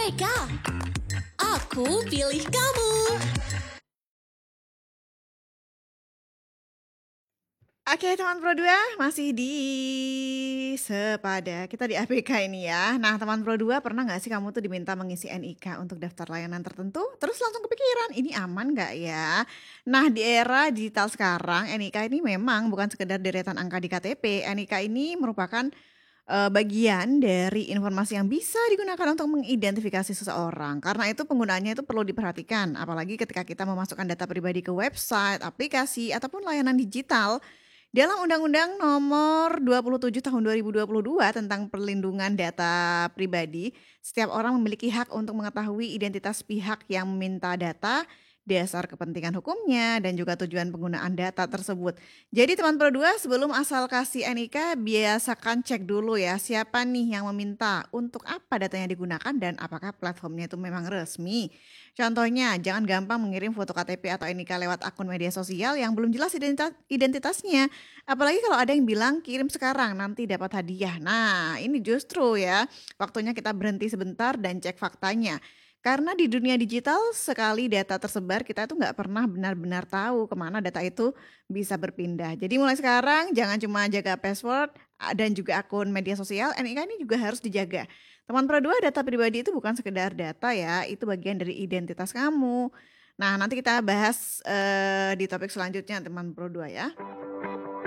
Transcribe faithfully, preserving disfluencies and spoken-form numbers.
Merdeka! Aku pilih kamu! Oke teman Pro dua, masih di Sepada, kita di A B K ini ya. Nah teman Pro dua, pernah gak sih kamu tuh diminta mengisi N I K untuk daftar layanan tertentu? Terus langsung kepikiran, ini aman gak ya? Nah di era digital sekarang, N I K ini memang bukan sekedar deretan angka di K T P. N I K ini merupakan uh, bagian dari informasi yang bisa digunakan untuk mengidentifikasi seseorang. Karena itu penggunaannya itu perlu diperhatikan, apalagi ketika kita memasukkan data pribadi ke website, aplikasi, ataupun layanan digital. Dalam Undang-Undang Nomor dua puluh tujuh Tahun dua ribu dua puluh dua tentang perlindungan data pribadi, setiap orang memiliki hak untuk mengetahui identitas pihak yang meminta data, dasar kepentingan hukumnya, dan juga tujuan penggunaan data tersebut. Jadi teman Pro dua, sebelum asal kasih N I K, biasakan cek dulu ya siapa nih yang meminta, untuk apa datanya digunakan, dan apakah platformnya itu memang resmi. Contohnya, jangan gampang mengirim foto K T P atau N I K lewat akun media sosial yang belum jelas identitas, identitasnya. Apalagi kalau ada yang bilang kirim sekarang nanti dapat hadiah. Nah ini justru ya waktunya kita berhenti sebentar dan cek faktanya. Karena di dunia digital sekali data tersebar kita tuh nggak pernah benar-benar tahu kemana data itu bisa berpindah. Jadi mulai sekarang jangan cuma jaga password ah, dan juga akun media sosial, N I K ini juga harus dijaga. Teman Pro dua, data pribadi itu bukan sekedar data ya, itu bagian dari identitas kamu. Nah nanti kita bahas eh, di topik selanjutnya teman Pro dua ya.